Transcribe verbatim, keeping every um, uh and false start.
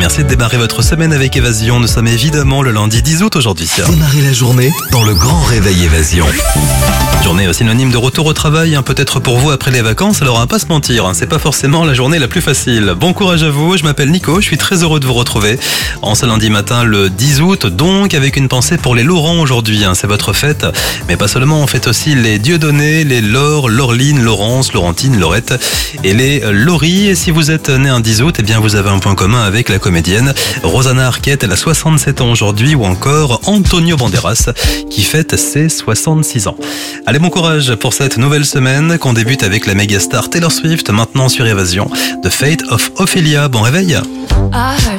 Merci de démarrer votre semaine avec Évasion. Nous sommes évidemment le lundi dix août aujourd'hui. Démarrez la journée dans le grand réveil Évasion. Journée synonyme de retour au travail, hein, peut-être pour vous après les vacances, alors à pas se mentir, hein, c'est pas forcément la journée la plus facile. Bon courage à vous, je m'appelle Nico, je suis très heureux de vous retrouver en ce lundi matin le dix août, donc avec une pensée pour les Laurent aujourd'hui, hein, c'est votre fête, mais pas seulement, on fête aussi les Dieudonné, les Laure, Laureline, Laurence, Laurentine, Laurette et les Laurie. Et si vous êtes né un dix août, eh bien vous avez un point commun avec la comédienne Rosanna Arquette, elle a soixante-sept ans aujourd'hui, ou encore Antonio Banderas qui fête ses soixante-six ans. Allez, bon courage pour cette nouvelle semaine qu'on débute avec la méga star Taylor Swift, maintenant sur Évasion, The Fate of Ophelia. Bon réveil.